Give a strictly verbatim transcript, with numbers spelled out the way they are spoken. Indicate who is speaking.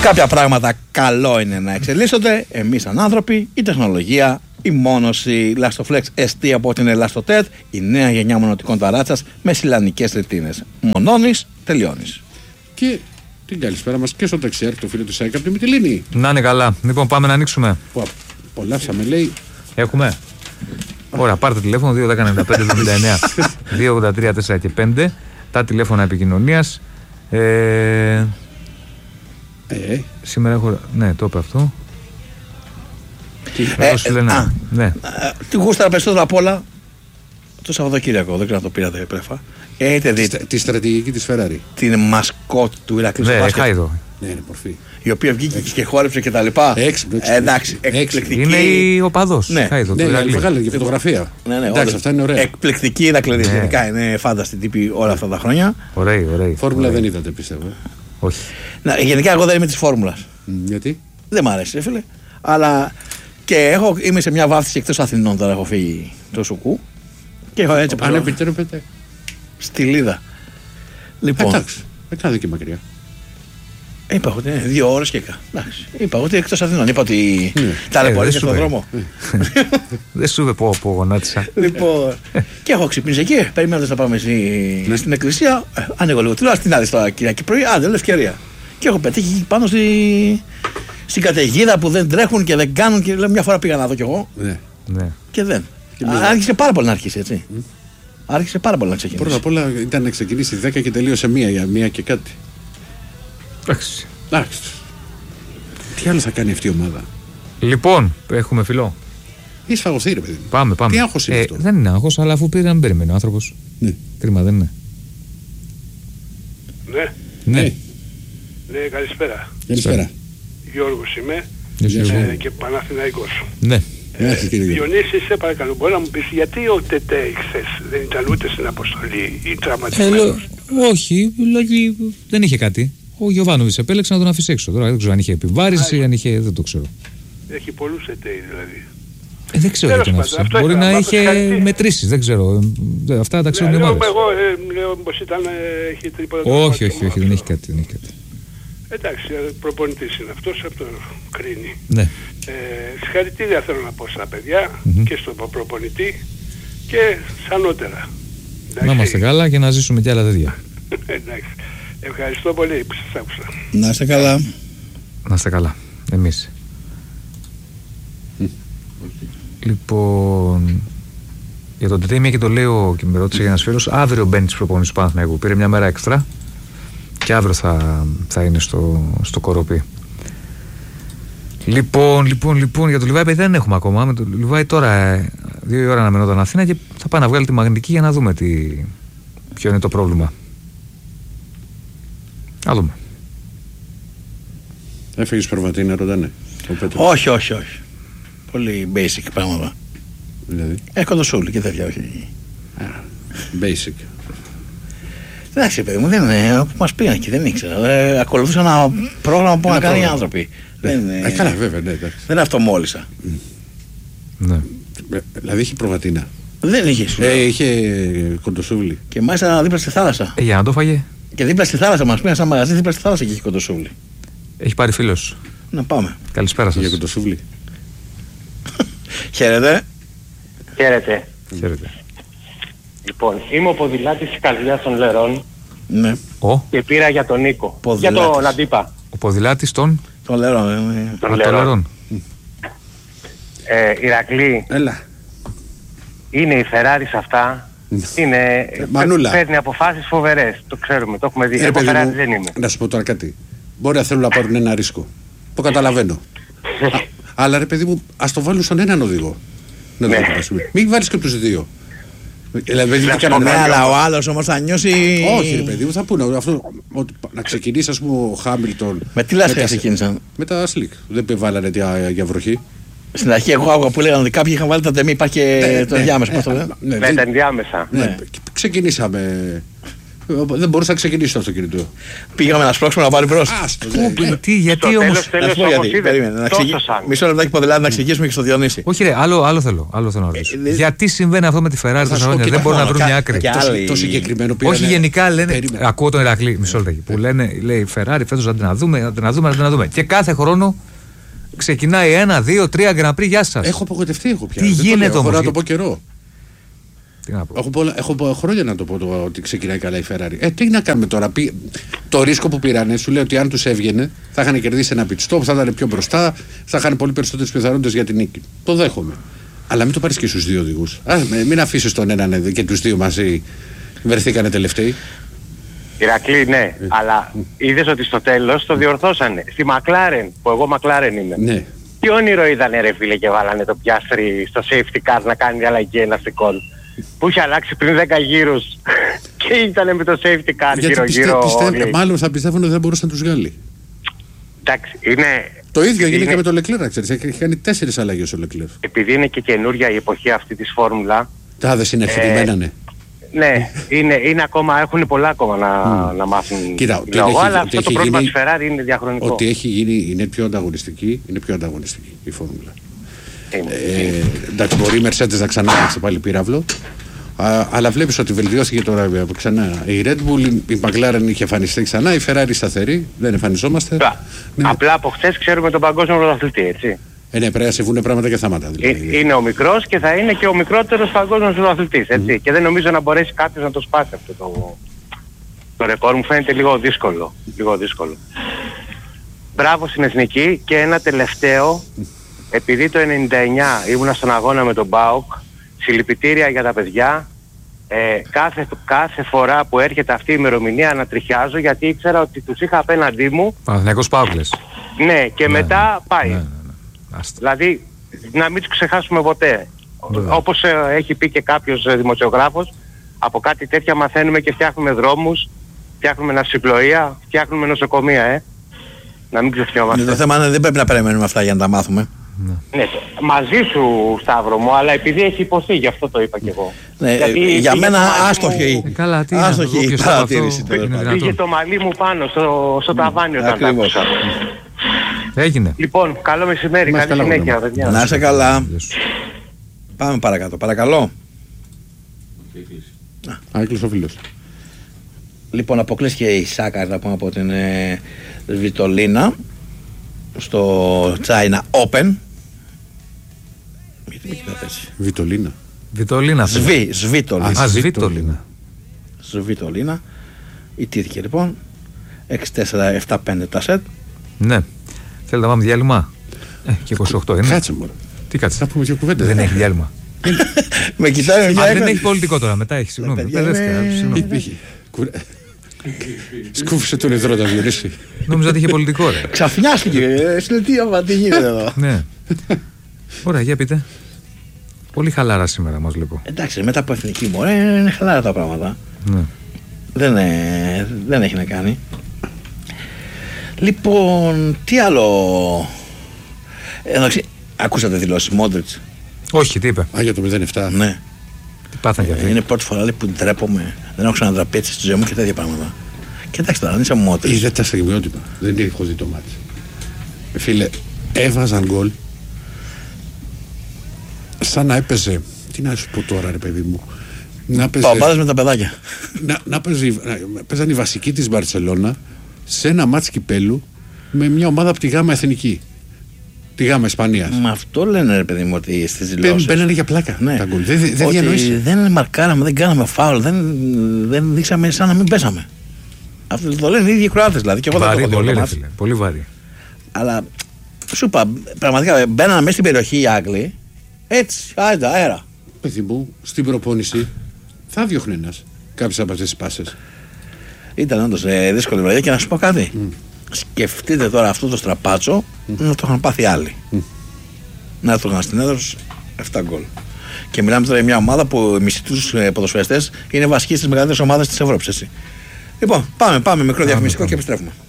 Speaker 1: Κάποια πράγματα καλό είναι να εξελίσσονται. Εμείς σαν άνθρωποι, η τεχνολογία, η μόνωση, Lastoflex ες τι από την Elastotet, η νέα γενιά μονοτικών ταράτσας με σιλανικές ρετίνες. Μονώνεις, τελειώνεις.
Speaker 2: Και την καλησπέρα μας και στο ταξιάρχη του φίλου του Σάικα από τη Μυτιλήνη.
Speaker 3: Να είναι καλά. Λοιπόν, πάμε να ανοίξουμε.
Speaker 2: Που απολαύσαμε, λέει.
Speaker 3: Έχουμε. Ωραία, πάρτε τηλέφωνο δύο ένα πέντε εβδομήντα εννέα δύο ογδόντα τρία τέσσερα και πέντε. Τα τηλέφωνα επικοινωνίας. Ε,
Speaker 2: Ε,
Speaker 3: σήμερα έχω. Ναι, το είπε αυτό.
Speaker 2: τι,
Speaker 1: Ε,
Speaker 3: Εδώ σου λένε.
Speaker 1: α,
Speaker 3: Ναι.
Speaker 1: Ε, Τη γούσταρα περισσότερο απ' όλα το Σαββατοκύριακο. Δεν ξέρω αν το πήρατε πρέφα. Έχετε
Speaker 2: τη,
Speaker 1: δει
Speaker 2: στα- τη στρατηγική της Ferrari.
Speaker 1: την μασκότ του Ηρακλή στο
Speaker 3: Ναι,
Speaker 1: μπάσκετ,
Speaker 3: Χάιδο.
Speaker 2: Ναι, είναι μορφή.
Speaker 1: η οποία βγήκε και χόρεψε και τα λοιπά.
Speaker 2: Έξυπνο,
Speaker 1: Ε, εντάξει,
Speaker 2: έξυπνο.
Speaker 1: εκπληκτική.
Speaker 3: Είναι η οπαδός.
Speaker 1: Ναι.
Speaker 3: Χάιδο,
Speaker 2: Ναι,
Speaker 3: του
Speaker 2: ναι,
Speaker 3: Ηρακλή.
Speaker 2: βγάλε και φωτογραφία.
Speaker 1: Ναι, ναι,
Speaker 2: Εντάξει,
Speaker 1: όντως.
Speaker 2: αυτά είναι ωραία.
Speaker 1: Εκπληκτική Ηρακλήδη.
Speaker 3: Ναι.
Speaker 1: Γενικά είναι φάνταστη τύπη όλα αυτά τα χρόνια.
Speaker 3: Ωραίοι, ωραίοι.
Speaker 2: Φόρμουλα
Speaker 3: ωραίοι.
Speaker 2: δεν είδατε, πιστεύω. ε.
Speaker 3: Όχι.
Speaker 1: Να, γενικά εγώ δεν είμαι τη φόρμουλα.
Speaker 2: Μ, Γιατί?
Speaker 1: Δεν μ' αρέσει, ρε φίλε. Αλλά και έχω, είμαι σε μια βάφτιση εκτός Αθηνών τώρα. Έχω φύγει το Σουκού. Και έχω έτσι
Speaker 2: Αν
Speaker 1: πω.
Speaker 2: επιτρέπετε.
Speaker 1: Στη Λίδα. Λοιπόν,
Speaker 2: Εντάξει, δεν κάνε και μακριά.
Speaker 1: είπα ότι είναι δύο ώρες και κα. Εντάξει. Είπα ότι εκτός Αθηνών. Είπα ότι
Speaker 2: Ναι.
Speaker 1: ταλαιπωρείς
Speaker 3: δεν
Speaker 1: στον
Speaker 3: σου
Speaker 1: δρόμο.
Speaker 3: Δεν σου είπε πω, πω γονάτισα.
Speaker 1: Λοιπόν, και έχω ξυπνήσει εκεί, περιμένοντας να πάμε στη-
Speaker 2: Ναι.
Speaker 1: στην εκκλησία. Ε, Ανοίγω λίγο. Τι λέω, τι να δεις τώρα Κυριακή πρωί, άντε, λέω ευκαιρία. Και έχω πετύχει πάνω στη, στην καταιγίδα που δεν τρέχουν και δεν κάνουν. Και λέω, μια φορά πήγα να δω κι εγώ
Speaker 2: Ναι.
Speaker 3: Ναι.
Speaker 1: και δεν.
Speaker 2: Και
Speaker 1: Α,
Speaker 2: πήγα.
Speaker 1: Άρχισε πάρα πολύ να αρχίσει, έτσι. Άρχισε πάρα πολύ να ξεκινήσει.
Speaker 2: Πρώτα απ' όλα ήταν να ξεκινήσει δέκα και τελείωσε μία για μία και κάτι.
Speaker 3: Εντάξει.
Speaker 2: Εντάξει. Τι άλλο θα κάνει αυτή η ομάδα.
Speaker 3: Λοιπόν, έχουμε φιλό.
Speaker 2: Είσαι φαγωθεί, ρε παιδί μου.
Speaker 3: Πάμε, πάμε.
Speaker 2: Τι άγχος είναι
Speaker 3: Ε,
Speaker 2: αυτό.
Speaker 3: Δεν είναι άγχος, αλλά αφού πήρε να μην περιμένει ο άνθρωπος.
Speaker 2: Ναι.
Speaker 3: Κρίμα, δεν είναι.
Speaker 4: Ναι,
Speaker 3: Ναι.
Speaker 2: Ναι.
Speaker 4: ναι, καλησπέρα.
Speaker 2: Καλησπέρα.
Speaker 4: Γιώργος είμαι
Speaker 3: Γεια σου, Γιώργο.
Speaker 4: ε, και Παναθηναϊκός.
Speaker 3: Ναι.
Speaker 2: Γεια σας, κύριε Γιώργο.
Speaker 4: Διονύση, σε παρακαλώ, μπορεί να μου πεις γιατί ο Τετέ χθες δεν ήταν ούτε στην αποστολή ή
Speaker 3: Ε,
Speaker 4: τραυματισμένος.
Speaker 3: λέ- όχι, δηλαδή δεν είχε κάτι. Ο Γιωβάνοβιτς επέλεξε να τον αφήσει έξω. Τώρα δεν ξέρω αν είχε επιβάρυνση, αν είχε. Δεν το ξέρω.
Speaker 4: Έχει πολλούς εταίροι δηλαδή.
Speaker 3: Ε, δεν ξέρω
Speaker 4: Τέλος
Speaker 3: γιατί τον
Speaker 4: πάντων,
Speaker 3: άφησε.
Speaker 4: αυτό
Speaker 3: Μπορεί
Speaker 4: ήθελα
Speaker 3: να
Speaker 4: να
Speaker 3: είχε
Speaker 4: μάθω.
Speaker 3: μετρήσεις, δεν ξέρω. Ε, Αυτά τα ξέρουν οι
Speaker 4: Ναι, λέω,
Speaker 3: ομάδες.
Speaker 4: εγώ ε, λέω πως ήταν, ε, έχει τίποτα.
Speaker 3: Όχι,
Speaker 4: τραυματισμό
Speaker 3: όχι, όχι, δεν
Speaker 4: αυτό.
Speaker 3: έχει κάτι. Δεν έχει κάτι.
Speaker 4: Εντάξει, ε, προπονητής είναι αυτός, αυτό κρίνει.
Speaker 3: Ναι.
Speaker 4: Ε, συγχαρητήρια θέλω να πω στα παιδιά
Speaker 3: Μμμ.
Speaker 4: και στον προπονητή και σανότερα.
Speaker 3: Να είμαστε καλά και να ζήσουμε κι άλλα τέτοια.
Speaker 4: Εντάξει. Ευχαριστώ πολύ που σας άκουσα.
Speaker 1: Να είστε καλά.
Speaker 3: Να είστε καλά. Εμείς. Λοιπόν, για τον Τετέ και το λέω και με ρώτησε για ένας φίλος, αύριο μπαίνει στις προπονήσεις του Παναθηναϊκού. Πήρε μια μέρα έξτρα και αύριο θα, θα είναι στο, στο Κοροπή. Λοιπόν, λοιπόν, λοιπόν, για το Λιβάη δεν έχουμε ακόμα. Με το Λιβάη τώρα ε, δύο η ώρα αναμενόταν Αθήνα και θα πάει να βγάλει τη μαγνητική για να δούμε τι, ποιο είναι το πρόβλημα. Να δούμε.
Speaker 2: Έφυγες προβατίνα, ρωτάνε. Ο Πέτρος.
Speaker 1: Όχι, όχι, όχι. Πολύ basic πράγματα.
Speaker 2: Δηλαδή.
Speaker 1: Έχω το σούλι και τέτοια, όχι.
Speaker 2: Α, basic.
Speaker 1: Εντάξει, παιδί μου, δεν είναι. Που μας πήγαν εκεί, δεν ήξερα. Ε, ακολουθούσα ένα πρόγραμμα που
Speaker 2: Ένα
Speaker 1: να κάνει οι
Speaker 2: πρόγραμμα.
Speaker 1: άνθρωποι. Δεν είναι.
Speaker 2: Ε, καλά, βέβαια, ναι, εντάξει.
Speaker 1: Δεν αυτομόλυσα.
Speaker 3: Ναι.
Speaker 2: Ε, Δηλαδή είχε προβατίνα.
Speaker 1: Δεν είχε σου.
Speaker 2: Ε, είχε κοντοσούβλι.
Speaker 1: Και μάλιστα δίπλα στη θάλασσα.
Speaker 3: Ε, για να το φάγε,
Speaker 1: Και δίπλα στη θάλασσα μας πήγαν σαν μαγαζί δίπλα στη θάλασσα και είχε κοντοσούβλι.
Speaker 3: έχει πάρει φίλος.
Speaker 1: Να πάμε.
Speaker 3: Καλησπέρα σας.
Speaker 2: Για κοντοσούβλι.
Speaker 1: Χαίρετε.
Speaker 5: Χαίρετε.
Speaker 3: Χαίρετε.
Speaker 5: Λοιπόν, είμαι ο ποδηλάτης της Καρδιάς των Λερών
Speaker 1: Ναι,
Speaker 3: Ο,
Speaker 5: και πήρα για τον Νίκο.
Speaker 1: Ποδηλάτης.
Speaker 5: Για τον Αντίπα.
Speaker 3: ο ποδηλάτης των
Speaker 1: το λέω. ε,
Speaker 5: Των
Speaker 3: Ατολερών.
Speaker 5: Λερών. Ε, Ηρακλή,
Speaker 2: Έλα.
Speaker 5: είναι η Ferrari σε αυτά. Είναι,
Speaker 2: Μανούλα.
Speaker 5: παίρνει αποφάσεις φοβερές. Το ξέρουμε, το έχουμε δει.
Speaker 2: Ε,
Speaker 5: Εγώ
Speaker 2: παιδί
Speaker 5: Ferrari
Speaker 2: μου,
Speaker 5: δεν είμαι.
Speaker 2: να σου πω τώρα κάτι. Μπορεί να θέλουν να πάρουν ένα ρίσκο. Το καταλαβαίνω. Α, αλλά ρε παιδί μου, ας το βάλουν στον έναν οδηγό. Να το
Speaker 5: Ναι.
Speaker 2: δοκιμάσουμε. Μην βάλεις και τους δύο. Δηλαδή, δεν
Speaker 5: Να σου
Speaker 2: κανένα-
Speaker 5: πω
Speaker 1: Ναι,
Speaker 5: κάτι.
Speaker 1: αλλά ο άλλος όμως θα νιώσει.
Speaker 2: Όχι, ρε παιδί μου, θα πούνε αυτό, ότι να ξεκινήσει, ας πούμε, ο Χάμιλτον.
Speaker 1: Με τι λάσπη
Speaker 2: τα-
Speaker 1: ξεκίνησαν.
Speaker 2: Με τα σλικ. Δεν βάλανε για, για βροχή.
Speaker 1: Στην αρχή, εγώ άκουγα που λέγανε ότι κάποιοι είχαν βάλει τα τεμή. Υπάρχει και το
Speaker 2: Ναι,
Speaker 1: ενδιάμεσο.
Speaker 2: ναι,
Speaker 1: πώς το λένε.
Speaker 2: ναι,
Speaker 5: Με
Speaker 2: δεν-
Speaker 5: τα ενδιάμεσα.
Speaker 2: ναι,
Speaker 1: Ναι.
Speaker 2: και ξεκινήσαμε Δεν μπορούσα να ξεκινήσω το αυτοκίνητο.
Speaker 1: Πήγαμε να σπρώξουμε να πάρει μπρος.
Speaker 3: Τι, γιατί όμως.
Speaker 1: Μισό λεπτάκι ποδηλάτη να εξηγήσουμε και στο Διονύση.
Speaker 3: Όχι, ρε, άλλο, άλλο θέλω. Άλλο θέλω να ρωτήσω. Γιατί συμβαίνει αυτό με τη Ferrari τόσα χρόνια, δεν μπορούν να βρουν μια άκρη.
Speaker 2: Το συγκεκριμένο πήρανε.
Speaker 3: Όχι, γενικά λένε. Ακούω τον Ηρακλή, μισό λεπτάκι. Που λένε, λέει Ferrari φέτος να την δούμε, να την δούμε, να την δούμε. Και κάθε χρόνο ξεκινάει ένα, δύο, τρία Grand Prix, γεια σας.
Speaker 2: Έχω απογοητευτεί εγώ πια.
Speaker 3: Τι γίνεται όμως.
Speaker 2: Να το πω καιρό.
Speaker 3: Έχω,
Speaker 2: πολλά, έχω χρόνια να το πω το, ότι ξεκινάει καλά η Ferrari. Ε, τι να κάνουμε τώρα. Πι, το ρίσκο που πήρανε σου λέει ότι αν τους έβγαινε θα είχαν κερδίσει ένα pit stop, θα ήταν πιο μπροστά, θα είχαν πολύ περισσότερες πιθανότητες για την νίκη. Το δέχομαι. Αλλά μην το πάρεις και στους δύο οδηγούς. Μην αφήσεις τον έναν και τους δύο μαζί βρεθήκανε τελευταίοι.
Speaker 5: Ηρακλή, ναι, ε. αλλά είδες ότι στο τέλος το διορθώσανε. Στη McLaren, που εγώ McLaren είμαι.
Speaker 2: Ναι.
Speaker 5: Τι όνειρο είδανε ρε φίλε και βάλανε το πιάστρι στο safety car να κάνει αλλαγή ελαστικών. Που είχε αλλάξει πριν δέκα γύρους και ήταν με το safety car γύρω γύρω.
Speaker 2: Πιστε, μάλλον θα πιστεύουν ότι δεν μπορούσε να τους βγάλει.
Speaker 5: Εντάξει, είναι...
Speaker 2: Το ίδιο έγινε και με το Leclerc, ξέρεις, έχει κάνει τέσσερις αλλαγές ο Leclerc.
Speaker 5: Επειδή είναι και καινούρια η εποχή αυτή της φόρμουλα.
Speaker 2: Τα δεν συνεχιδημένα, ναι.
Speaker 5: Ναι, είναι, είναι ακόμα, έχουν πολλά ακόμα να, mm. να μάθουν.
Speaker 2: Κοίτα,
Speaker 5: λόγω, αλλά αυτό το πρόβλημα της Ferrari είναι διαχρονικό.
Speaker 2: Ότι έχει γίνει, είναι πιο ανταγωνιστική, είναι πιο ανταγωνιστική η φόρμουλα. Ε, εντάξει, μπορεί η Mercedes να ξανά έχει πάλι πύραυλο, α, αλλά βλέπεις ότι βελτιώθηκε τώρα ξανά. Η Red Bull, η McLaren είχε εμφανιστεί ξανά, η Ferrari σταθερή, δεν εμφανιζόμαστε.
Speaker 5: Ναι. Απλά από χθες ξέρουμε τον παγκόσμιο πρωταθλητή, έτσι.
Speaker 2: Ε, ναι, πρέπει να συμβούν πράγματα και θάματα. Δηλαδή.
Speaker 5: Ε, είναι ο μικρός και θα είναι και ο μικρότερος παγκόσμιος πρωταθλητής, έτσι. Mm. Και δεν νομίζω να μπορέσει κάποιος να το σπάσει αυτό το, το ρεκόρ. Μου φαίνεται λίγο δύσκολο. Λίγο δύσκολο. Μπράβο στην Εθνική και ένα τελευταίο. Επειδή το ενενήντα εννιά ήμουνα στον αγώνα με τον ΠΑΟΚ, συλληπιτήρια για τα παιδιά. Ε, κάθε, κάθε φορά που έρχεται αυτή η ημερομηνία ανατριχιάζω γιατί ήξερα ότι τους είχα απέναντί μου.
Speaker 3: Παναθηναϊκός ΠΑΟΚ λες.
Speaker 5: Ναι, και ναι, μετά πάει.
Speaker 3: Ναι, ναι, ναι.
Speaker 5: Δηλαδή να μην τους ξεχάσουμε ποτέ. Ναι. Όπως ε, έχει πει και κάποιος ε, δημοσιογράφος, από κάτι τέτοια μαθαίνουμε και φτιάχνουμε δρόμους, φτιάχνουμε ναυσιπλοεία, φτιάχνουμε νοσοκομεία, ε. Να μην ξεχνιόμαστε.
Speaker 1: Το θέμα είναι δεν πρέπει να περιμένουμε αυτά για να τα μάθουμε.
Speaker 5: Ναι. Ναι, μαζί σου Σταύρο μου, αλλά επειδή έχει υποθεί, γι' αυτό το είπα κι εγώ.
Speaker 1: Ναι, γιατί για μένα άστοχη
Speaker 3: μου... ε,
Speaker 1: άστοχη η παρατήρηση.
Speaker 5: Πήγε το μαλλί μου πάνω στο, στο ταβάνι όταν τα άκουσα.
Speaker 3: Έγινε.
Speaker 5: Λοιπόν, καλό μεσημέρι, καλή
Speaker 2: καλά,
Speaker 5: συνέχεια, παιδιά.
Speaker 1: Να είσαι καλά. Πάμε παρακάτω, παρακαλώ.
Speaker 2: Α, έκλεισε ο φίλος.
Speaker 1: Λοιπόν, αποκλείστηκε η Σάκα, να πούμε, από την ε, Βιτολίνα στο China Open. Γιατί με κοιτάτε έτσι.
Speaker 2: Βιτολίνα.
Speaker 3: Βιτολίνα.
Speaker 1: Σβί, Σβίτολίνα.
Speaker 3: Α, Σβίτολίνα.
Speaker 1: Σβίτολίνα. Ιτήθηκε λοιπόν. έξι τέσσερα επτά πέντε τα σετ.
Speaker 3: Ναι. Θέλετε να πάμε διάλειμμα. Ε, και είκοσι οκτώ είναι.
Speaker 2: Κάτσε μόνο.
Speaker 3: Τι κάτσε.
Speaker 2: Θα πούμε και κουβέντα.
Speaker 3: Δεν έχει διάλειμμα.
Speaker 1: Με κοιτάει μια
Speaker 3: δεν έχει πολιτικό τώρα. Μετά έχει. Συγγνώμη.
Speaker 2: Σκούφισε τον υδρότα, Διονύση.
Speaker 3: Νόμιζα ότι είχε πολιτικό, ρε.
Speaker 1: Ξαφνιάστηκε. Τι γίνεται εδώ.
Speaker 3: Ναι. Ωραία, για πείτε. Πολύ χαλάρα σήμερα μας βλέπω.
Speaker 1: Εντάξει, μετά από εθνική μωρέ είναι χαλάρα τα πράγματα.
Speaker 3: Ναι.
Speaker 1: Δεν, ε, δεν έχει να κάνει. Λοιπόν, τι άλλο. Εντάξει, ακούσατε δηλώσεις Μόντριτς?
Speaker 3: Όχι, τι είπε?
Speaker 2: Α, για το μηδέν επτά.
Speaker 1: Ναι.
Speaker 3: Τι πάθανε για αυτό?
Speaker 1: Είναι πρώτη φορά λέει, που ντρέπομαι. Δεν έχω ξαναδραπεί έτσι στη ζωή μου και τέτοια πράγματα. Και εντάξει τώρα, αν είσαι Μόντριτς.
Speaker 2: Είδε τα στιγμιότυπα. Δεν έχω δει το μάτι. Φίλε, έβαζαν γκολ σαν να έπαιζε. Τι να σου πω τώρα, ρε παιδί μου. Να παίζει.
Speaker 1: Παπάδες με τα παιδάκια.
Speaker 2: Να, να παίζει. Παίζαν οι βασικοί της Μπαρτσελώνα σε ένα μάτς κυπέλου με μια ομάδα από τη Γάμα Εθνική. Τη Γάμα Ισπανίας.
Speaker 1: Μα αυτό λένε ρε παιδί μου ότι στις δηλώσεις.
Speaker 2: Μπαίνανε για πλάκα. Ναι. Τα γκολ. Δεν, δεν
Speaker 1: ότι δεν μαρκάραμε, δεν κάναμε φάουλ, δεν, δεν δείξαμε σαν να μην πέσαμε. Αυτό το λένε οι ίδιοι Κροάτες δηλαδή. Και εγώ
Speaker 3: βαρύ,
Speaker 1: δεν το
Speaker 3: πολύ,
Speaker 1: έχω
Speaker 3: φίλε, πολύ βαρύ.
Speaker 1: Αλλά σου είπα, πραγματικά μπαίνανε μέσα στην περιοχή οι Άγγλοι. Έτσι, άιντα, αέρα.
Speaker 2: Παιδί μου, στην προπόνηση θα διώχνει ένας κάποιες από αυτές τις πάσες.
Speaker 1: Ήταν όντως ε, δύσκολη βραδιά και να σου πω κάτι. Mm. Σκεφτείτε τώρα αυτό το στραπάτσο mm. να το είχαν πάθει άλλοι. Mm. Να το είχαν στην έδρα τους επτά γκολ. Και μιλάμε τώρα για μια ομάδα που οι μισοί τους ε, ποδοσφαιριστές είναι βασικοί στις μεγαλύτερες ομάδες της Ευρώπης. Έτσι. Λοιπόν, πάμε, πάμε μικρό διαφημιστικό και επιστρέφουμε.